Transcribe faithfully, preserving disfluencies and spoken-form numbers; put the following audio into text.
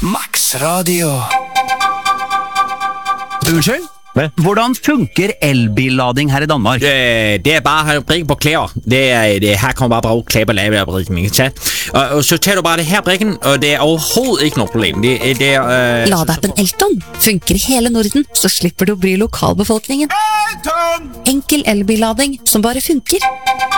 Max Radio. Unnskyld? Hvad? Hvordan funker elbillading her i Danmark? Øh, det er bare at brikke på klæder. Det er, det, her kommer bare bruge klæder på lave brikken, ikke sant? Og, og så tager du bare det her brikken, og det er overhovedet ikke noe problem. Det, det er... Øh, Ladeappen Elton funker i hele Norden, så slipper du å bry lokalbefolkningen. Enkel elbillading som bare funker.